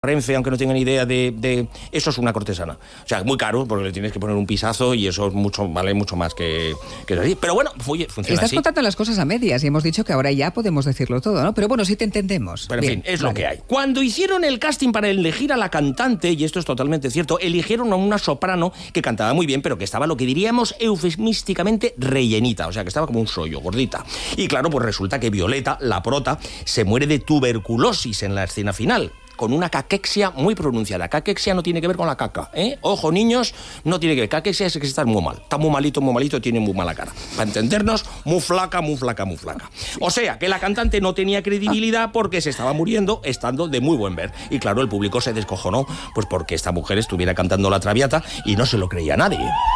Renfe, aunque no tengan idea de... Eso es una cortesana. O sea, muy caro, porque le tienes que poner un pisazo y eso vale mucho más que así. Pero bueno, oye, funciona Estás así. contando las cosas a medias y hemos dicho que ahora ya podemos decirlo todo, ¿no? Pero bueno, sí te entendemos. Pero en fin, es lo que hay. Cuando hicieron el casting para elegir a la cantante, y esto es totalmente cierto, eligieron a una soprano que cantaba muy bien, pero que estaba lo que diríamos eufemísticamente rellenita, o sea, que estaba como un sollo, gordita. Y claro, pues resulta que Violeta, la prota, se muere de tuberculosis en la escena final, con una caquexia muy pronunciada. Caquexia no tiene que ver con la caca, ¿eh? Ojo, niños, no tiene que ver. Caquexia es que está muy mal. Está muy malito, tiene muy mala cara. Para entendernos, muy flaca. O sea, que la cantante no tenía credibilidad porque se estaba muriendo estando de muy buen ver. Y claro, el público se descojonó, pues porque esta mujer estuviera cantando La Traviata y no se lo creía nadie.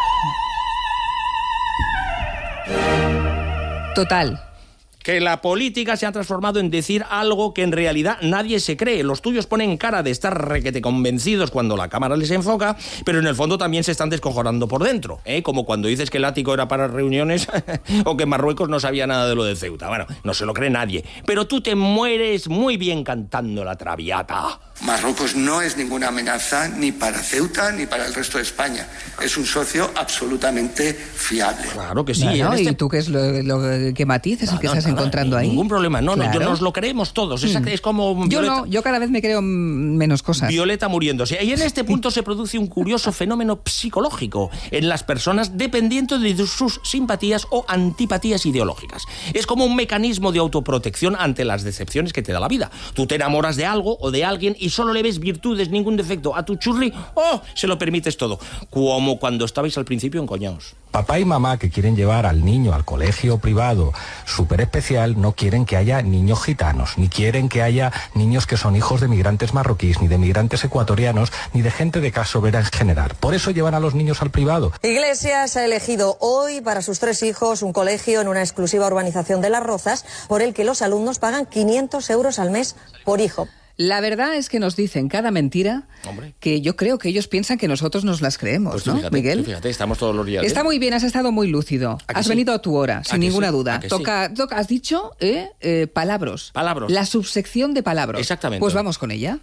Total. Que la política se ha transformado en decir algo que en realidad nadie se cree. Los tuyos ponen cara de estar requete convencidos cuando la cámara les enfoca, pero en el fondo también se están descojonando por dentro, ¿eh? Como cuando dices que el ático era para reuniones o que Marruecos no sabía nada de lo de Ceuta. Bueno, no se lo cree nadie. Pero tú te mueres muy bien cantando La Traviata. Marruecos no es ninguna amenaza ni para Ceuta ni para el resto de España. Es un socio absolutamente fiable. Claro que sí. Bueno, ¿y tú qué es qué matiz es el que estás encontrando ahí? Ningún problema. No, claro. Nos lo creemos todos. Es como Violeta. Yo cada vez me creo menos cosas. Violeta muriéndose. Y en este punto se produce un curioso fenómeno psicológico en las personas dependiendo de sus simpatías o antipatías ideológicas. Es como un mecanismo de autoprotección ante las decepciones que te da la vida. Tú te enamoras de algo o de alguien y solo le ves virtudes, ningún defecto. A tu churri, se lo permites todo. Como cuando estabais al principio encoñados. Papá y mamá que quieren llevar al niño al colegio privado súper especial no quieren que haya niños gitanos, ni quieren que haya niños que son hijos de migrantes marroquíes, ni de migrantes ecuatorianos, ni de gente de clase obrera en general. Por eso llevan a los niños al privado. Iglesias ha elegido hoy para sus 3 hijos un colegio en una exclusiva urbanización de Las Rozas, por el que los alumnos pagan 500 euros al mes por hijo. La verdad es que nos dicen cada mentira. Hombre. Que yo creo que ellos piensan que nosotros nos las creemos, pues ¿no, Miguel? Fíjate, estamos todos los días. Está muy bien, has estado muy lúcido. Has venido a tu hora, sin ninguna duda. Has dicho palabras. Palabras. La subsección de palabras. Exactamente. Pues vamos con ella.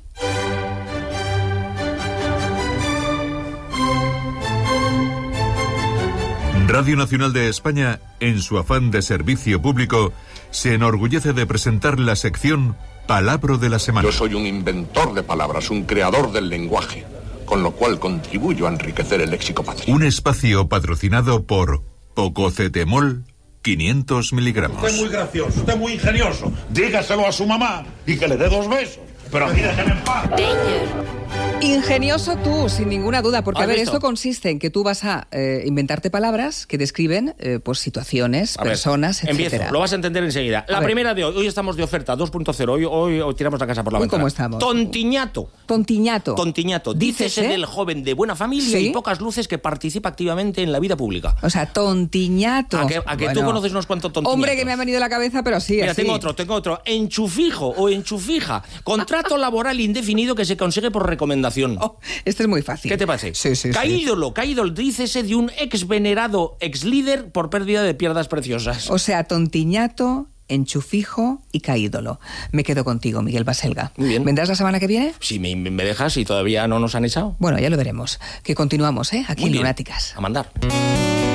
Radio Nacional de España, en su afán de servicio público, se enorgullece de presentar la sección Palabra de la Semana. Yo soy un inventor de palabras, un creador del lenguaje, con lo cual contribuyo a enriquecer el léxico patrio. Un espacio patrocinado por Pococetemol 500 miligramos. Usted es muy gracioso, usted es muy ingenioso. Dígaselo a su mamá y que le dé 2 besos. Pero a mí déjenme en paz. Ingenioso tú, sin ninguna duda, porque a ver, visto? esto consiste en que tú vas a inventarte palabras que describen pues situaciones, personas, etcétera. Empiezo, lo vas a entender enseguida. La primera de hoy estamos de oferta 2.0, hoy tiramos la casa por la ventana. ¿Cómo estamos? Tontiñato. Dícese del joven de buena familia y pocas luces que participa activamente en la vida pública. O sea, tontiñato. ¿A que tú conoces unos cuantos tontiñatos? Hombre, que me ha venido a la cabeza, pero sí, Mira, así. tengo otro. Enchufijo o enchufija. Contrato laboral indefinido que se consigue por recomendación. Este es muy fácil. ¿Qué te parece? Sí. Caídolo, dícese de un ex venerado ex líder por pérdida de piernas preciosas. O sea, tontiñato, enchufijo y caídolo. Me quedo contigo, Miguel Baselga. Muy bien. ¿Vendrás la semana que viene? Si me dejas y todavía no nos han echado. Bueno, ya lo veremos. Que continuamos, aquí Muy en bien. Lunáticas. A mandar.